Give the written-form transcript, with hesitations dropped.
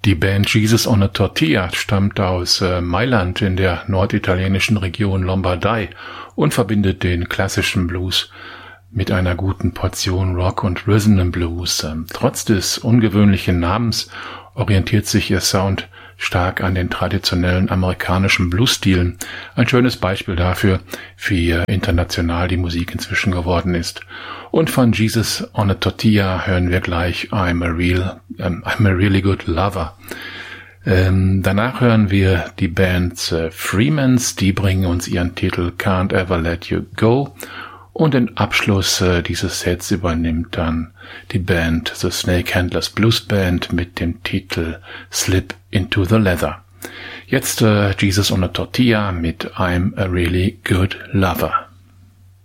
Die Band Jesus on a Tortilla stammt aus Mailand in der norditalienischen Region Lombardei und verbindet den klassischen Blues mit einer guten Portion Rock und Rhythm and Blues. Trotz des ungewöhnlichen Namens orientiert sich ihr Sound stark an den traditionellen amerikanischen Blues-Stilen. Ein schönes Beispiel dafür, wie international die Musik inzwischen geworden ist. Und von Jesus on a Tortilla hören wir gleich I'm a Really Good Lover. Danach hören wir die Band Freemans, die bringen uns ihren Titel Can't Ever Let You Go. Und den Abschluss dieses Sets übernimmt dann die Band The Snake Handlers Blues Band mit dem Titel Slip into the Leather. Jetzt Jesus on a Tortilla mit I'm a Really Good Lover.